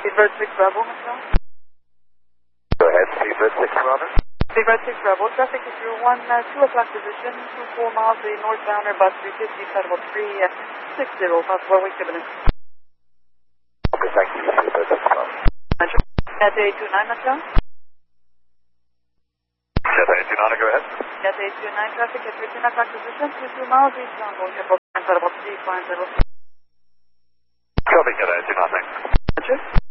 Seabird 6 Bravo, Michelle. Go ahead, Seabird 6 Bravo. Seabird 6 Bravo, traffic is your 2 o'clock position, 24 miles, the northbound or bus 350, Federal 360, possible wake evidence. Okay, thank you, Seabird 6 Bravo. Cathay 29, Michelle. Cathay 29, go ahead. Cathay 29, traffic at 13 o'clock position, 22 miles, eastbound, going to Federal 350. Copy, Cathay 29, thanks. Roger.